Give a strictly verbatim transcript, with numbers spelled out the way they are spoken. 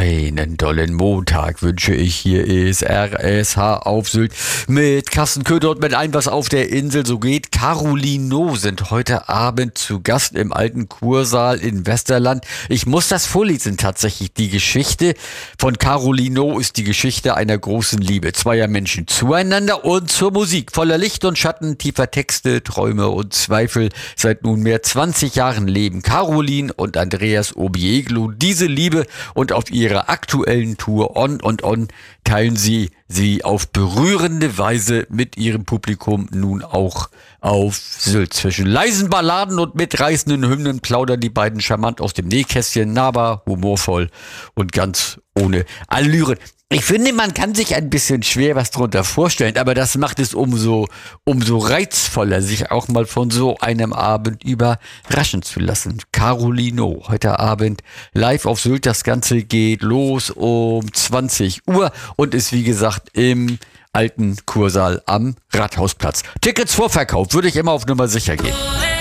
Einen dollen Montag wünsche ich. Hier ist R S H auf Sylt mit Carsten Köter und mit allem, was auf der Insel so geht. Carolino sind heute Abend zu Gast im alten Kursaal in Westerland. Ich muss das vorlesen tatsächlich. Die Geschichte von Carolino ist die Geschichte einer großen Liebe zweier Menschen zueinander und zur Musik. Voller Licht und Schatten, tiefer Texte, Träume und Zweifel. Seit nunmehr zwanzig Jahren leben Caroline und Andreas Obieglu diese Liebe und auf ihrer aktuellen Tour On und On teilen sie sie auf berührende Weise mit ihrem Publikum nun auch auf Sylt. Zwischen leisen Balladen und mitreißenden Hymnen plaudern die beiden charmant aus dem Nähkästchen, nahbar, humorvoll und ganz ohne Allüren. Ich finde, man kann sich ein bisschen schwer was drunter vorstellen, aber das macht es umso, umso reizvoller, sich auch mal von so einem Abend überraschen zu lassen. Carolino, heute Abend live auf Sylt. Das Ganze geht los um zwanzig Uhr und ist wie gesagt im alten Kursaal am Rathausplatz. Tickets Vorverkauf, würde ich immer auf Nummer sicher gehen.